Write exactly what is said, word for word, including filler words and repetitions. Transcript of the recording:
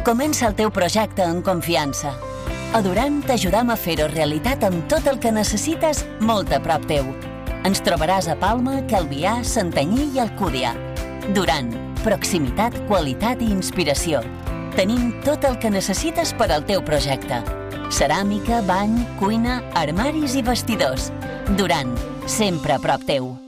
Comença el teu projecte en confiança. A Duran t'ajudam a fer-ho realitat amb tot el que necessites molt a prop teu. Ens trobaràs a Palma, Calvià, Santanyí i Alcúdia. Duran, proximitat, qualitat i inspiració. Tenim tot el que necessites per al teu projecte. Ceràmica, bany, cuina, armaris i vestidors. Duran, sempre a prop teu.